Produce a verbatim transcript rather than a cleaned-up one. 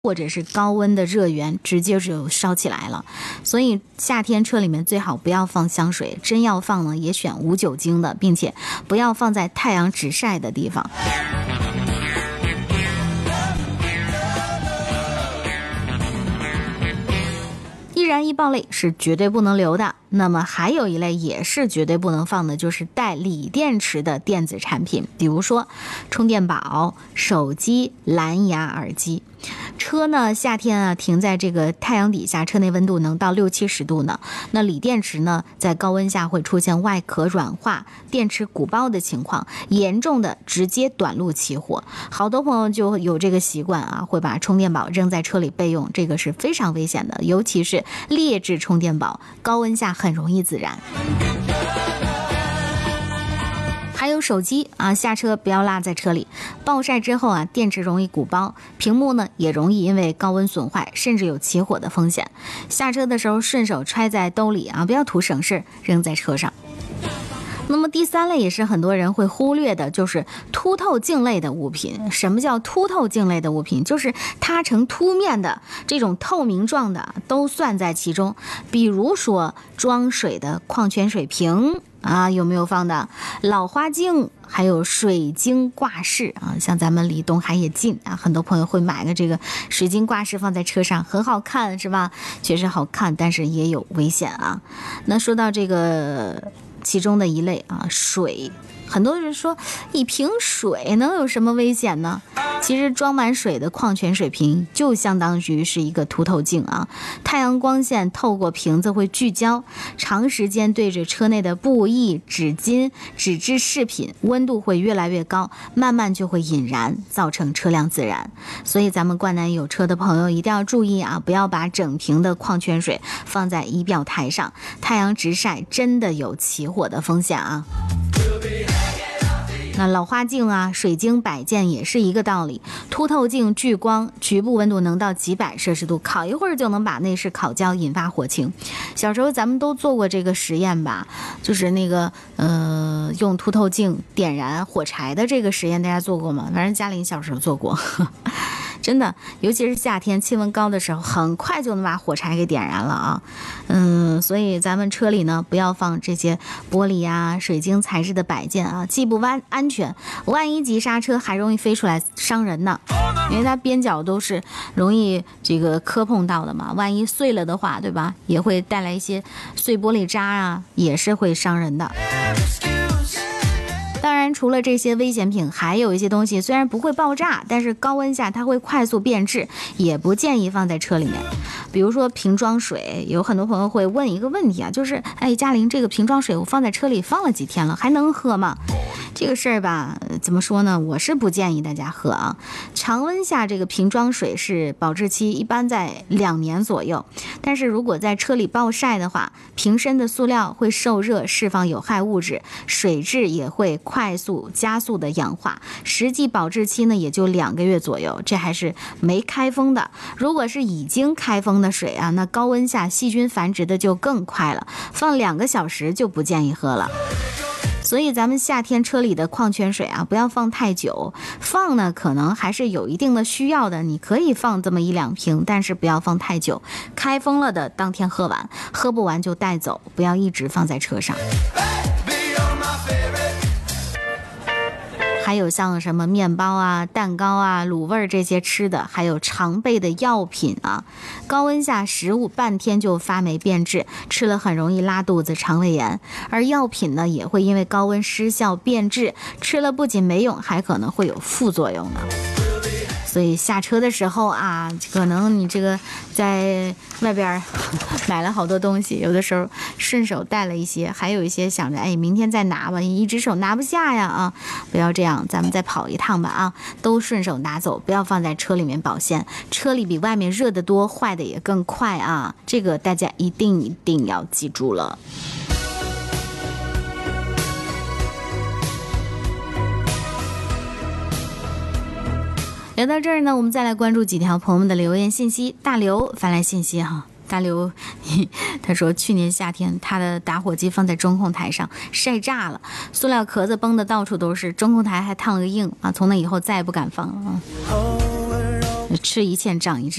或者是高温的热源直接就烧起来了。所以夏天车里面最好不要放香水，真要放呢也选无酒精的，并且不要放在太阳直晒的地方。易燃易爆类是绝对不能留的。那么还有一类也是绝对不能放的，就是带锂电池的电子产品，比如说充电宝、手机、蓝牙耳机。车呢，夏天啊停在这个太阳底下，车内温度能到六七十度呢。那锂电池呢，在高温下会出现外壳软化、电池鼓包的情况，严重的直接短路起火。好多朋友就有这个习惯啊，会把充电宝扔在车里备用，这个是非常危险的，尤其是劣质充电宝，高温下很容易自燃。还有手机啊，下车不要落在车里，暴晒之后啊，电池容易鼓包，屏幕呢也容易因为高温损坏，甚至有起火的风险。下车的时候顺手揣在兜里啊，不要图省事扔在车上。那么第三类也是很多人会忽略的，就是凸透镜类的物品。什么叫凸透镜类的物品？就是它呈凸面的这种透明状的都算在其中。比如说装水的矿泉水瓶啊，有没有放的？老花镜，还有水晶挂饰啊，像咱们离东海也近啊，很多朋友会买个这个水晶挂饰放在车上，很好看是吧？确实好看，但是也有危险啊。那说到这个其中的一类啊，水，很多人说一瓶水能有什么危险呢？其实装满水的矿泉水瓶就相当于是一个凸透镜啊，太阳光线透过瓶子会聚焦，长时间对着车内的布艺、纸巾、纸质饰品，温度会越来越高，慢慢就会引燃，造成车辆自燃。所以咱们灌南有车的朋友一定要注意啊，不要把整瓶的矿泉水放在仪表台上，太阳直晒真的有起火的风险啊。那老花镜啊、水晶摆件也是一个道理，凸透镜聚光，局部温度能到几百摄氏度，烤一会儿就能把内饰烤焦，引发火情。小时候咱们都做过这个实验吧，就是那个呃用凸透镜点燃火柴的这个实验，大家做过吗？反正嘉玲小时候做过。真的，尤其是夏天气温高的时候，很快就能把火柴给点燃了啊。嗯，所以咱们车里呢，不要放这些玻璃啊、水晶材质的摆件啊，既不安安全，万一急刹车还容易飞出来伤人呢。因为它边角都是容易这个磕碰到的嘛，万一碎了的话，对吧？也会带来一些碎玻璃渣啊，也是会伤人的。当然除了这些危险品，还有一些东西虽然不会爆炸，但是高温下它会快速变质，也不建议放在车里面。比如说瓶装水，有很多朋友会问一个问题啊，就是哎，嘉玲，这个瓶装水我放在车里放了几天了，还能喝吗？这个事儿吧，怎么说呢，我是不建议大家喝啊。常温下这个瓶装水是保质期一般在两年左右，但是如果在车里暴晒的话，瓶身的塑料会受热释放有害物质，水质也会快速加速的氧化，实际保质期呢也就两个月左右，这还是没开封的。如果是已经开封的水啊，那高温下细菌繁殖的就更快了，放两个小时就不建议喝了。所以咱们夏天车里的矿泉水啊，不要放太久，放呢可能还是有一定的需要的，你可以放这么一两瓶，但是不要放太久，开封了的当天喝完，喝不完就带走，不要一直放在车上。还有像什么面包啊、蛋糕啊、卤味这些吃的，还有常备的药品啊，高温下食物半天就发霉变质，吃了很容易拉肚子、肠胃炎。而药品呢，也会因为高温失效变质，吃了不仅没用，还可能会有副作用呢。所以下车的时候啊，可能你这个在外边买了好多东西，有的时候顺手带了一些，还有一些想着哎明天再拿吧，一只手拿不下呀啊，不要这样，咱们再跑一趟吧啊，都顺手拿走，不要放在车里面保鲜，车里比外面热得多，坏的也更快啊，这个大家一定一定要记住了。聊到这儿呢，我们再来关注几条朋友们的留言信息。大刘发来信息哈，大刘他说去年夏天他的打火机放在中控台上晒炸了，塑料壳子崩的到处都是，中控台还烫了个硬啊，从那以后再也不敢放了啊。 吃一堑长一智。